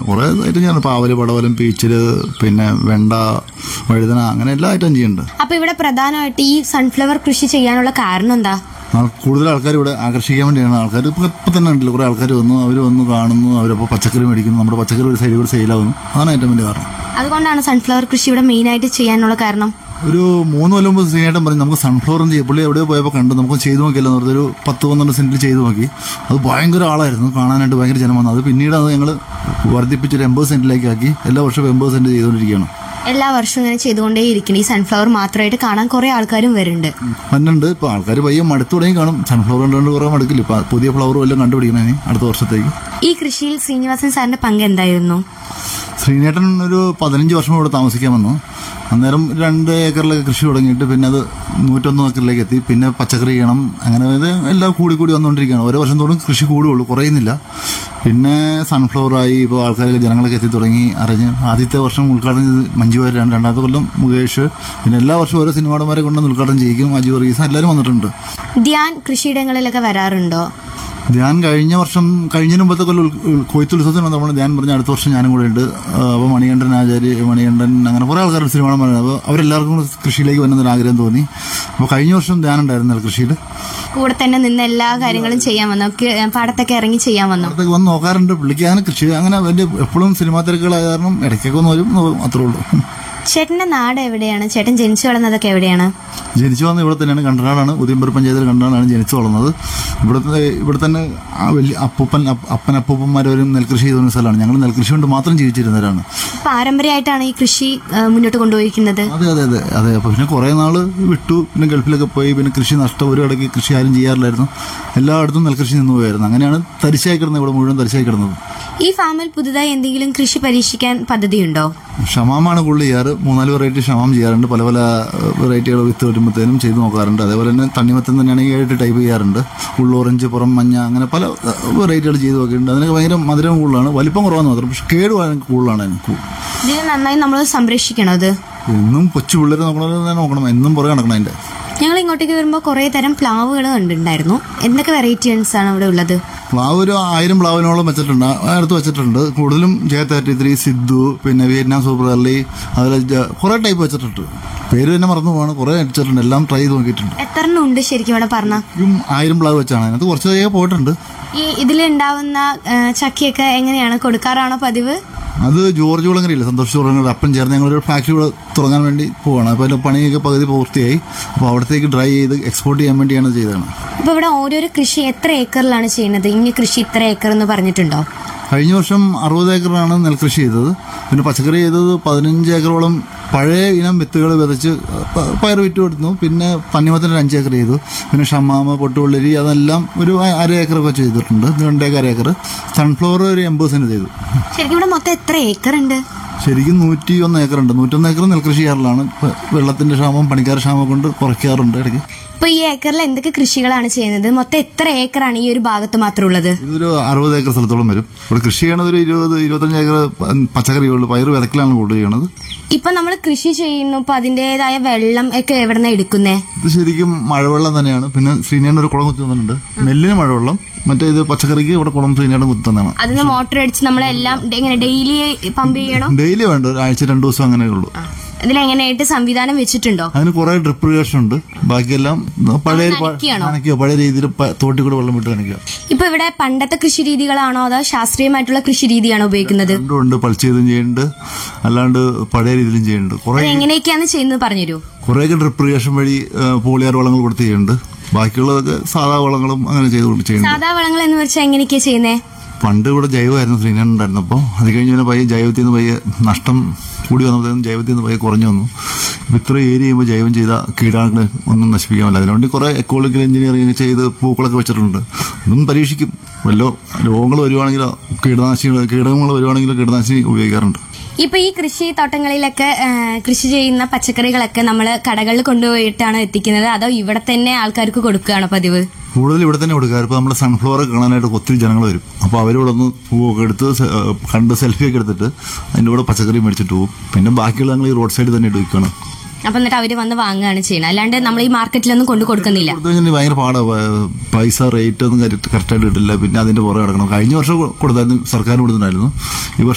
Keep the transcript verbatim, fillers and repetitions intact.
കുറേ ഐറ്റം ചെയ്യാറുണ്ട്. പാവല്, പടവലം, പീച്ചില്, പിന്നെ വെണ്ട, വഴുതന, അങ്ങനെ എല്ലാ ഐറ്റം ചെയ്യുന്നുണ്ട്. അപ്പൊ ഇവിടെ പ്രധാനമായിട്ട് ഈ സൺഫ്ലവർ കൃഷി ചെയ്യാനുള്ള കാരണം എന്താ? കൂടുതൽ ആൾക്കാർ ഇവിടെ ആകർഷിക്കാൻ വേണ്ടിയാണ്. ആൾക്കാർ ഇപ്പം ഇപ്പം തന്നെ ഉണ്ടല്ലോ, കുറേ ആൾക്കാർ വന്നു, അവർ വന്ന് കാണുന്നു, അവരപ്പോൾ പച്ചക്കറി മേടിക്കുന്നു, നമ്മുടെ പച്ചക്കറി ഒരു സൈഡിൽ കൂടെ സെയിലാവുന്നു. അതാണ് ഏറ്റവും വലിയ കാരണം. അതുകൊണ്ടാണ് സൺഫ്ലവർ കൃഷി ഇവിടെ മെയിൻ ആയിട്ട് ചെയ്യാനുള്ള കാരണം. ഒരു മൂന്ന് കൊല്ലം മുമ്പ് ശ്രീനേട്ടൻ പറഞ്ഞു നമുക്ക് സൺഫ്ലവർ ചെയ്യും. പുള്ളി എവിടെയോ പോയപ്പോൾ കണ്ടു, നമുക്ക് ചെയ്തു നോക്കിയല്ലോ എന്ന് പറഞ്ഞൊരു പത്ത് പന്ത്രണ്ട് സെന്റിൽ ചെയ്തു നോക്കി. അത് ഭയങ്കര ആളായിരുന്നു, കാണാനായിട്ട് ഭയങ്കര ജനം വന്നു. അത് പിന്നീട് അത് ഞങ്ങൾ വർദ്ധിപ്പിച്ചൊരു എൺപത് സെന്റിലേക്ക് ആക്കി എല്ലാ വർഷവും എൺപത് സെന്റ് ചെയ്തുകൊണ്ടിരിക്കുകയാണ്. എല്ലാ വർഷവും ഇങ്ങനെ ചെയ്തുകൊണ്ടേയിരിക്കണം. ഈ സൺഫ്ലവർ മാത്രമായിട്ട് കാണാൻ കുറെ ആൾക്കാരും വരുന്നുണ്ട്. മണ്ണുണ്ട് ഇപ്പൊ ആൾക്കാർ പയ്യെ മടുത്തു തുടങ്ങി കാണും. സൺഫ്ലവർ കണ്ടുകൊണ്ട് കുറെ മടുക്കില്ല. ഇപ്പൊ പുതിയ ഫ്ലവറും എല്ലാം കണ്ടുപിടിക്കണേ അടുത്ത വർഷത്തേക്ക്. ഈ കൃഷിയിൽ ശ്രീനിവാസൻ സാറിന്റെ പങ്ക് എന്തായിരുന്നു? ശ്രീനേട്ടൻ ഒരു പതിനഞ്ച് വർഷം ഇവിടെ താമസിക്കാൻ വന്നു. അന്നേരം രണ്ട് ഏക്കറിലൊക്കെ കൃഷി തുടങ്ങിയിട്ട് പിന്നെ അത് നൂറ്റൊന്ന് ഏക്കറിലേക്ക് എത്തി. പിന്നെ പച്ചക്കറി ചെയ്യണം, അങ്ങനെ ഇത് എല്ലാം കൂടി കൂടി വന്നുകൊണ്ടിരിക്കുകയാണ്. ഓരോ വർഷം തോറും കൃഷി കൂടുകയുള്ളൂ, കുറയുന്നില്ല. പിന്നെ സൺഫ്ലവറായി ഇപ്പോൾ ആൾക്കാരൊക്കെ ജനങ്ങളൊക്കെ എത്തി തുടങ്ങി അറിഞ്ഞ്. ആദ്യത്തെ വർഷം ഉദ്ഘാടനം ചെയ്ത് മഞ്ജു വാര്യരാണ്, രണ്ടാമത്തെ കൊല്ലം മുകേഷ്, പിന്നെ എല്ലാ വർഷവും ഓരോ സിനിമാടന്മാരെ കൊണ്ടുവന്ന് ഉദ്ഘാടനം ചെയ്യിക്കും. അജു വർഗീസ് എല്ലാവരും വന്നിട്ടുണ്ട്. ധ്യാൻ കൃഷിയിടങ്ങളിലൊക്കെ വരാറുണ്ടോ? ധ്യാൻ കഴിഞ്ഞ വർഷം കഴിഞ്ഞതിന് മുമ്പത്തെ കൊല്ലം കൊയ്ത്തുത്സവത്തിന് വന്നപ്പോൾ ധ്യാൻ പറഞ്ഞ അടുത്ത വർഷം ഞാനും കൂടെ ഉണ്ട്. അപ്പോൾ മണികണ്ഠൻ ആചാര്യ, മണികണ്ഠൻ, അങ്ങനെ കുറേ ആൾക്കാർ സിനിമാടന്മാരാണ്. അപ്പോൾ അവരെല്ലാവർക്കും കൂടെ കൃഷിയിലേക്ക് വരുന്നൊരു ആഗ്രഹം തോന്നി. അപ്പോൾ കഴിഞ്ഞ വർഷം ധ്യാൻ ഉണ്ടായിരുന്നു കൃഷിയിൽ. കൂടെ തന്നെ നിന്ന് എല്ലാ കാര്യങ്ങളും ചെയ്യാൻ വന്നു, പാടത്തൊക്കെ ഇറങ്ങി ചെയ്യാൻ വന്നു. പാടത്തൊക്കെ വന്ന് നോക്കാറുണ്ട്. പുള്ളിക്ക് അങ്ങനെ കൃഷി അങ്ങനെ വലിയ എപ്പോഴും സിനിമാ തിരക്കുകളായ കാരണം ഇടയ്ക്കൊക്കെ ഒന്ന് വരും, അത്രേ ഉള്ളൂ. ചേട്ടന്റെ നാട് എവിടെയാണ്? ചേട്ടൻ ജനിച്ചു വളർന്നതൊക്കെ എവിടെയാണ്? ജനിച്ചു വന്നത് ഇവിടെ തന്നെയാണ്, കണ്ടനാടാണ്. ഉദയംപുരം പഞ്ചായത്തിൽ കണ്ടനാടാണ് ജനിച്ചു വളർന്നത്. ഇവിടുത്തെ ഇവിടെ തന്നെ വലിയ അപ്പൂപ്പൻ അപ്പൻ അപ്പൂപ്പന്മാരും നെൽകൃഷി ചെയ്തിരുന്ന സ്ഥലമാണ്. ഞങ്ങൾ നെൽകൃഷി കൊണ്ട് മാത്രം ജീവിച്ചിരുന്നവരാണ്. പാരമ്പര്യമായിട്ടാണ് ഈ കൃഷി മുന്നോട്ട് കൊണ്ടുപോയിരിക്കുന്നത്. അതെ അതെ അതെ അതെ അപ്പൊ പിന്നെ കുറെ നാള് വിട്ടു, പിന്നെ ഗൾഫിലൊക്കെ പോയി, പിന്നെ കൃഷി നഷ്ടം. ഒരു ഇടയ്ക്ക് കൃഷി ആരും ചെയ്യാറില്ലായിരുന്നു, എല്ലായിടത്തും നെൽകൃഷി നിന്ന് പോയായിരുന്നു. അങ്ങനെയാണ് തരിശായി കിടന്നത്, ഇവിടെ മുഴുവൻ തരിശായി കിടന്നത്. ഈ ഫാമിൽ പുതുതായി എന്തെങ്കിലും കൃഷി പരീക്ഷിക്കാൻ പദ്ധതിയുണ്ടോ? ഷമാമാണ് കൂടുതൽ ചെയ്യാറ്. മൂന്നാല് വെറൈറ്റി ഷമാം ചെയ്യാറുണ്ട്. പല പല വെറൈറ്റികൾ വിത്ത് വരുമ്പോഴത്തേനും ചെയ്ത് നോക്കാറുണ്ട്. അതേപോലെ തന്നെ തണ്ണിമത്തൻ തന്നെയാണെങ്കിൽ ഏഴെട്ട് ടൈപ്പ് ചെയ്യാറുണ്ട്. ഉള്ളോറഞ്ച്, പുറം മഞ്ഞ, അങ്ങനെ പല വെറൈറ്റികൾ ചെയ്ത് നോക്കിയിട്ടുണ്ട്. അതിനൊക്കെ ഭയങ്കര മധുരം കൂടുതലാണ്, വലിപ്പം കുറവാന്ന് മാത്രം, പക്ഷെ കേട് കൂടുതലാണ് എനിക്ക്. ഇതിന് നന്നായി നമ്മൾ സംരക്ഷിക്കണം. അത് എന്നും കൊച്ചു പിള്ളേർ നോക്കണ നോക്കണം, എന്നും പുറകെ നടക്കണം അതിന്റെ. ഞങ്ങൾ ഇങ്ങോട്ടേക്ക് വരുമ്പോൾ കുറെ തരം പ്ലാവുകൾ കണ്ടിട്ടുണ്ടായിരുന്നു. എന്തൊക്കെ വെറൈറ്റീസ് ആണ് ഇവിടെ ഉള്ളത്? പ്ലാവ് ഒരു ആയിരം പ്ലാവിനോളം വെച്ചിട്ടുണ്ട്, അടുത്ത് വെച്ചിട്ടുണ്ട്. കൂടുതലും ജെ തേർട്ടി ത്രീ, സിദ്ധു, പിന്നെ വിയറ്റ്നാം സൂപ്പർ അർലി, അതുപോലെ കുറെ ടൈപ്പ് വെച്ചിട്ടുണ്ട്. പേര് തന്നെ മറന്നു പോവാണ്, കുറെ വെച്ചിട്ടുണ്ട്, എല്ലാം ട്രൈ ചെയ്ത് നോക്കിയിട്ടുണ്ട്. എത്ര എണ്ണം ഉണ്ട് ശരിക്കും ഇവിടെ പറഞ്ഞ? ആയിരം പ്ലാവ് വെച്ചാണ്. അതിനകത്ത് കുറച്ച് തയ്യൊക്കെ പോയിട്ടുണ്ട്. ഈ ഇതിലുണ്ടാവുന്ന ചക്കയൊക്കെ എങ്ങനെയാണ് കൊടുക്കാറാണോ പതിവ്? അത് ജോർജ് കുളങ്ങരയില്ല, സന്തോഷ് കുളങ്ങര അപ്പം ചേർന്ന് ഞങ്ങളൊരു ഫാക്ടറി ഇവിടെ തുടങ്ങാൻ വേണ്ടി പോവാണ്. അപ്പോൾ അതിന്റെ പണിയൊക്കെ പകുതി പൂർത്തിയായി. അപ്പോൾ അവിടത്തേക്ക് ഡ്രൈ ചെയ്ത് എക്സ്പോർട്ട് ചെയ്യാൻ വേണ്ടിയാണ് ചെയ്തതാണ്. അപ്പോൾ ഇവിടെ ഓരോരോ കൃഷി എത്ര ഏക്കറിലാണ് ചെയ്യുന്നത്? ഇനി കൃഷി ഇത്ര ഏക്കർ എന്ന് പറഞ്ഞിട്ടുണ്ടോ? കഴിഞ്ഞ വർഷം അറുപത് ഏക്കറാണ് നെൽകൃഷി ചെയ്തത്. പിന്നെ പച്ചക്കറി ചെയ്തത് പതിനഞ്ച് ഏക്കറോളം പഴയ ഇനം വിത്തുകൾ വിതച്ച് പയർ വിറ്റ് കൊടുത്തു. പിന്നെ തണ്ണിമത്തന് ഒരു അഞ്ച് ഏക്കർ ചെയ്തു. പിന്നെ ഷമ്മാമ, പൊട്ടുവെള്ളരി, അതെല്ലാം ഒരു അര ഏക്കറൊക്കെ ചെയ്തിട്ടുണ്ട്. രണ്ടേക്കര ഏക്കർ. സൺഫ്ലവർ ഒരു എൺപത് സെന്റ് ചെയ്തു. ശരിക്കും ഇവിടെ മൊത്തം എത്ര ഏക്കർ ഉണ്ട്? ശരിക്കും നൂറ്റി ഒന്ന് ഏക്കർ ഉണ്ട്. നൂറ്റൊന്ന് ഏക്കർ നെൽകൃഷി ചെയ്യാറിലാണ്. വെള്ളത്തിന്റെ ക്ഷാമം, പണിക്കാർ ക്ഷാമം കൊണ്ട് കുറയ്ക്കാറുണ്ട് ഇടയ്ക്ക്. ഇപ്പൊ ഈ ഏക്കറിൽ എന്തൊക്കെ കൃഷികളാണ് ചെയ്യുന്നത്? മൊത്തം എത്ര ഏക്കറാണ് ഈ ഒരു ഭാഗത്ത് മാത്രം ഉള്ളത്? ഇതൊരു അറുപത് ഏക്കർ സ്ഥലത്തോളം വരും. ഇവിടെ കൃഷി ചെയ്യണത് ഒരു ഇരുപത് ഇരുപത്തഞ്ച് ഏക്കർ പച്ചക്കറികളുണ്ട്. പയർ വിതക്കലാണ് കൂടുതൽ ചെയ്യണത്. ഇപ്പൊ നമ്മൾ കൃഷി ചെയ്യുന്നു, ഇപ്പൊ അതിന്റേതായ വെള്ളം ഒക്കെ എവിടെന്നാ എടുക്കുന്നേ? ഇത് ശരിക്കും മഴവെള്ളം തന്നെയാണ്. പിന്നെ ശ്രീനേടൻ ഒരു കുളം കുത്തി തന്നിട്ടുണ്ട്. നെല്ലിന് മഴവെള്ളം, മറ്റേ ഇത് പച്ചക്കറിക്ക് ഇവിടെ കുളം ശ്രീനേടൻ കുത്തി തന്നാണ്. അതിന് മോട്ടർ അടിച്ച് നമ്മളെല്ലാം ഇങ്ങനെ ഡെയിലി പമ്പ് ചെയ്യണം? ഡെയിലി വേണ്ട, ഒരാഴ്ച രണ്ടു ദിവസം അങ്ങനെയുള്ളൂ. ഇതിലെങ്ങനെയായിട്ട് സംവിധാനം വെച്ചിട്ടുണ്ടോ? അതിന് കുറെ ഡ്രിപ്പ് ഇറിഗേഷൻ ഉണ്ട്. ബാക്കിയെല്ലാം പഴയ നനയ്ക്കുക, പഴയ രീതിയിൽ തോട്ടി കൂടെ വെള്ളം വിട്ട് നനയ്ക്കുക. ഇപ്പൊ ഇവിടെ പണ്ടത്തെ കൃഷി രീതികളാണോ അതോ ശാസ്ത്രീയമായിട്ടുള്ള കൃഷി രീതിയാണോ ഉപയോഗിക്കുന്നത്? രണ്ടുണ്ട്. പൾച്ച് ചെയ്തും ചെയ്യുന്നുണ്ട്, അല്ലാണ്ട് പഴയ രീതിയിലും ചെയ്യുന്നുണ്ട്. കുറെ എങ്ങനെയൊക്കെയാണ് ചെയ്യുന്നത് പറഞ്ഞുതരൂ. കുറെയൊക്കെ ഡ്രിപ്പ് ഇറിഗേഷൻ വഴി പോളിയാർ വളങ്ങൾ കൊടുത്ത് ചെയ്യുന്നുണ്ട്. ബാക്കിയുള്ളതൊക്കെ സാധാ വളങ്ങളും അങ്ങനെ ചെയ്തുകൊണ്ട് ചെയ്യുന്നുണ്ട്. സാധാ വളങ്ങൾ എന്ന് വെച്ചാൽ എങ്ങനെയൊക്കെയാ ചെയ്യുന്നേ? പണ്ട് ഇവിടെ ജൈവമായിരുന്നു ശ്രീനേടൻ ഉണ്ടായിരുന്നപ്പോൾ. അത് കഴിഞ്ഞ് പിന്നെ പയ്യെ ജൈവത്തിൽ നിന്ന് പയ്യെ നഷ്ടം കൂടി വന്നപ്പോഴത്തേക്കും ജൈവത്തിൽ നിന്ന് പയ്യെ കുറഞ്ഞു വന്നു. ഇപ്പം ഇത്ര ഏരിയ ചെയ്യുമ്പോൾ ജൈവം ചെയ്ത കീടാണുക്കളെ ഒന്നും നശിപ്പിക്കാൻ പറ്റില്ല. അതിനുവേണ്ടി കുറെ എക്കോളജിക്കൽ എഞ്ചിനീയറിംഗ് ചെയ്ത് പൂക്കളൊക്കെ വെച്ചിട്ടുണ്ട്. ഇതും പരീക്ഷിക്കും. വല്ലോ രോഗങ്ങൾ വരുവാണെങ്കിലോ കീടനാശിനികൾ കീടങ്ങൾ വരുവാണെങ്കിലോ കീടനാശിനി ഉപയോഗിക്കാറുണ്ട്. ഇപ്പൊ ഈ കൃഷി തോട്ടങ്ങളിലൊക്കെ കൃഷി ചെയ്യുന്ന പച്ചക്കറികളൊക്കെ നമ്മൾ കടകളിൽ കൊണ്ടുപോയിട്ടാണ് എത്തിക്കുന്നത് അതോ ഇവിടെ തന്നെ ആൾക്കാർക്ക് കൊടുക്കുകയാണോ പതിവ്? കൂടുതൽ ഇവിടെ തന്നെ കൊടുക്കാറ്. ഇപ്പൊ നമ്മുടെ സൺഫ്ലവർ കാണാനായിട്ട് ഒത്തിരി ജനങ്ങൾ വരും. അപ്പോൾ അവരിവിടെ നിന്ന് പൂവൊക്കെ എടുത്ത് കണ്ട് സെൽഫിയൊക്കെ എടുത്തിട്ട് അതിൻ്റെ കൂടെ പച്ചക്കറി മേടിച്ചിട്ട് പോകും. പിന്നെ ബാക്കിയുള്ള ഞങ്ങൾ ഈ റോഡ് സൈഡിൽ തന്നെ എടുക്കുകയാണ്. അപ്പൊ എന്നിട്ട് അവര് വന്ന് വാങ്ങുകയാണ് ചെയ്യുന്നത്, അല്ലാണ്ട് നമ്മൾ ഈ മാർക്കറ്റിലൊന്നും കൊണ്ടു കൊടുക്കുന്നില്ല. ഭയങ്കര പാടാണ്. പൈസ റേറ്റ് ഒന്നും കറക്റ്റായിട്ട് കിട്ടില്ല. പിന്നെ അതിന്റെ പുറകെ കിടക്കണം. കഴിഞ്ഞ വർഷം കൊടുത്തായിരുന്നു, സർക്കാർ കൊടുത്തിട്ടുണ്ടായിരുന്നു. ഈ